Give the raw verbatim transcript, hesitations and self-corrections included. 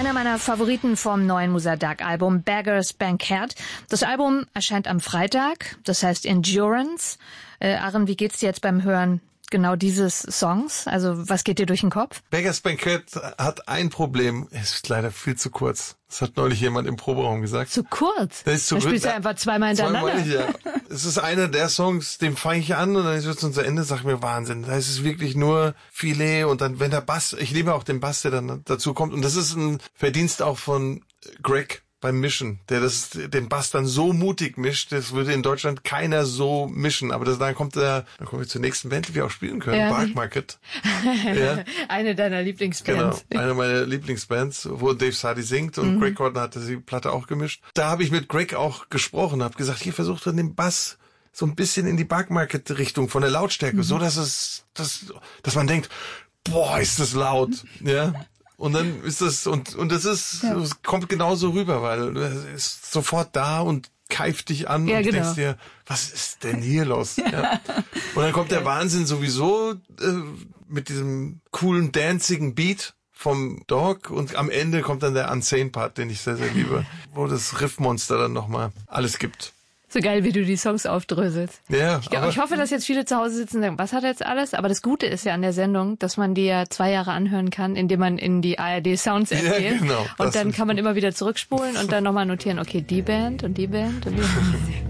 einer meiner Favoriten vom neuen Musadaq-Album, Beggars Banquet. Das Album erscheint am Freitag, das heißt Endurance. Äh, Aaron, wie geht's dir jetzt beim Hören genau dieses Songs? Also was geht dir durch den Kopf? Beggars Banquet hat ein Problem, es ist leider viel zu kurz. Das hat neulich jemand im Proberaum gesagt. Zu kurz? Das ist zu Dann spielst kurz. du einfach zweimal hintereinander. Zweimal, ja. Es ist einer der Songs, den fange ich an und dann ist es unser Ende, sag mir Wahnsinn. Da ist es wirklich nur Filet und dann, wenn der Bass, ich liebe auch den Bass, der dann dazu kommt. Und das ist ein Verdienst auch von Greg beim Mischen, der das, den Bass dann so mutig mischt, das würde in Deutschland keiner so mischen. Aber das, dann kommt der, dann kommen wir zur nächsten Band, die wir auch spielen können, ja. Bark Market. Ja. Eine deiner Lieblingsbands. Genau, eine meiner Lieblingsbands, wo Dave Sardy singt und mhm. Greg Gordon hatte die Platte auch gemischt. Da habe ich mit Greg auch gesprochen, habe gesagt, hier versucht er den Bass so ein bisschen in die Bark Market Richtung von der Lautstärke, mhm. so dass es, dass, dass man denkt, boah, ist das laut, ja. Und dann ist das, und, und das ist, ja. es kommt genauso rüber, weil es ist sofort da und keift dich an ja, und genau. denkst dir, was ist denn hier los? Ja. Und dann kommt der Wahnsinn sowieso äh, mit diesem coolen, dancigen Beat vom Dog und am Ende kommt dann der Unsane-Part, den ich sehr, sehr liebe, wo das Riffmonster dann nochmal alles gibt. So geil, wie du die Songs aufdröselst. Ja, ich, ich hoffe, dass jetzt viele zu Hause sitzen und sagen, was hat er jetzt alles? Aber das Gute ist ja an der Sendung, dass man die ja zwei Jahre anhören kann, indem man in die A R D Sounds App ja, geht. Genau, und dann kann man immer wieder zurückspulen und dann nochmal notieren, okay, die Band und die Band und die Band.